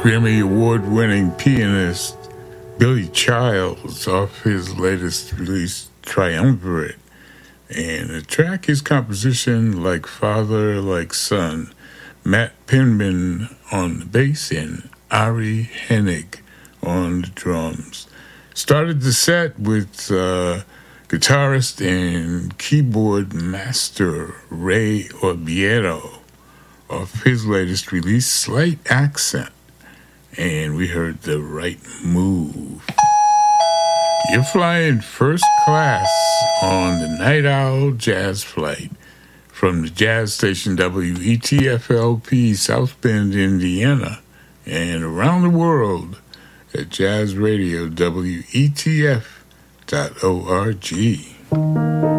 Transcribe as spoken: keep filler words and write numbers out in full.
Grammy Award-winning pianist Billy Childs off his latest release, Triumvirate. And the track is composition Like Father, Like Son. Matt Penman on the bass and Ari Hennig on the drums. Started the set with uh, guitarist and keyboard master Ray Orvieto off his latest release, Slight Accent. And we heard The Right Move. You're flying first class on the Night Owl Jazz Flight from the jazz station W E T F L P, South Bend, Indiana, and around the world at jazz radio W E T F dot org.